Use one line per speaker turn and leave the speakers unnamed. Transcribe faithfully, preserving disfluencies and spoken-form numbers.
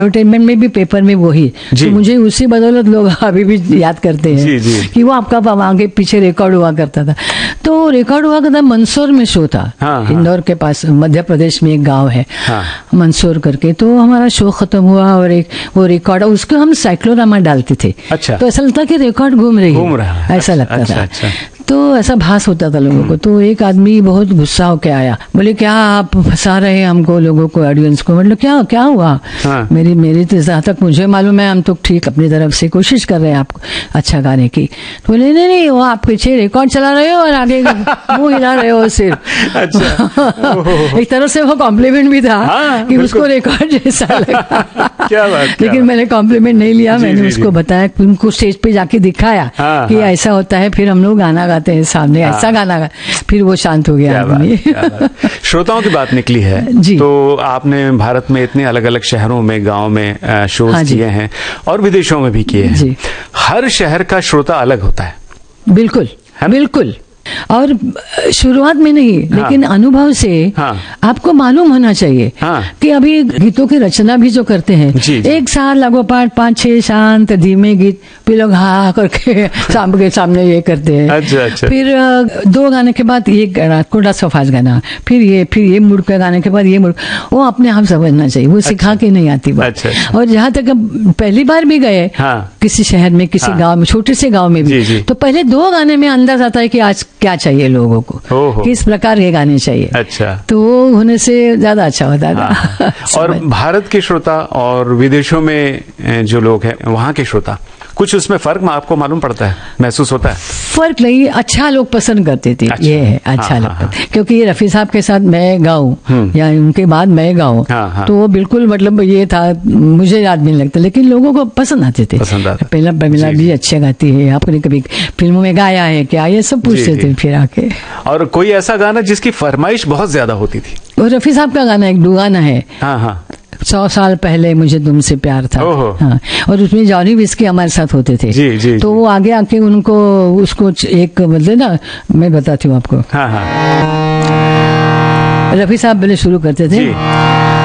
Advertisement में भी, paper में वही, तो मुझे उसी बदौलत लोग अभी भी याद करते हैं जी, जी। कि वो आपका आगे पीछे रिकॉर्ड हुआ करता था। तो रिकॉर्ड हुआ करता मंदसौर में शो था, हाँ, इंदौर हाँ। के पास मध्य प्रदेश में एक गांव है, हाँ। मंदसौर करके। तो हमारा शो खत्म हुआ और एक वो रिकॉर्ड, उसको हम साइक्लोरामा डालते थे। अच्छा। तो ऐसा लगता कि रिकॉर्ड घूम रही घूम रहा है, ऐसा लगता अच्छा, था अच्छा। तो ऐसा भास होता था लोगों को। तो एक आदमी बहुत गुस्सा होके आया, बोले क्या आप फंसा रहे हैं हमको, लोगों को, ऑडियंस को। मतलब क्या क्या हुआ? हाँ। मेरी मेरी तो जहाँ तक मुझे मालूम है हम तो ठीक अपनी तरफ से कोशिश कर रहे हैं आपको अच्छा गाने की। तो बोले नहीं नहीं, वो आप पीछे रिकॉर्ड चला रहे हो और आगे मुंह हिला रहे हो सिर्फ। अच्छा। एक तरह से वो कॉम्प्लीमेंट भी था, हाँ, कि उसको रिकॉर्ड जैसा लगा। क्या बात, लेकिन मैंने कॉम्प्लीमेंट नहीं लिया, मैंने उसको बताया, उनको स्टेज पे जाके दिखाया कि ऐसा होता है, फिर हम लोग गाना गाते हैं सामने, ऐसा गाना गा, फिर वो शांत हो गया आदमी।
श्रोताओं की बात निकली है जी। तो आपने भारत में इतने अलग अलग शहरों में, गांव में शोज हाँ किए हैं और विदेशों में भी किए हैं। हर शहर का श्रोता अलग होता है।
बिल्कुल बिल्कुल, और शुरुआत में नहीं, हाँ। लेकिन अनुभव से हाँ। आपको मालूम होना चाहिए हाँ। कि अभी गीतों की रचना भी जो करते हैं, जी, जी। एक साल लागोपाठ पांच छह शांत धीमे गीत, फिर लोग हाँ करके सामने के सामने ये करते हैं। अच्छा, अच्छा। फिर दो गाने के बाद ये गाना, कोटा सफाज गाना, फिर ये फिर ये मुड़ के गाने के बाद ये मुड़, वो अपने आप समझना चाहिए, वो सिखा के नहीं आती बात। अच्छा, अच्छा। और जहाँ तक पहली बार भी गए किसी शहर में, किसी गाँव में, छोटे से गाँव में भी, तो पहले दो गाने में अंदाज आता है कि आज क्या चाहिए लोगों को, किस प्रकार के गाने चाहिए। अच्छा। तो वो होने से ज्यादा अच्छा होता था।
और भारत के श्रोता और विदेशों में जो लोग हैं वहाँ के श्रोता, कुछ उसमें फर्क आपको मालूम पड़ता है, महसूस होता है?
फर्क नहीं, अच्छा लोग पसंद करते थे। अच्छा। ये है अच्छा लगता, हाँ, हाँ। क्योंकि ये रफी साहब के साथ मैं गाऊं या उनके बाद मैं गाऊं, हाँ, हाँ। तो वो बिल्कुल मतलब ये था, मुझे याद नहीं लगता, लेकिन लोगों को पसंद आते थे। पसंद आते। पहला पहला भी अच्छे गाती है, आपने कभी फिल्मों में गाया है क्या, ये सब पूछते थे फिर आके।
और कोई ऐसा गाना जिसकी फरमाइश बहुत ज्यादा होती थी?
वो रफी साहब का गाना एक दुगाना है, हाँ हाँ, सौ साल पहले मुझे तुमसे प्यार था, हाँ। और उसमें जॉनी विस्की हमारे साथ होते थे, जी, जी, तो वो आगे आके उनको उसको एक मतलब ना, मैं बताती हूँ आपको, हाँ हाँ। रफी साहब पहले शुरू करते थे,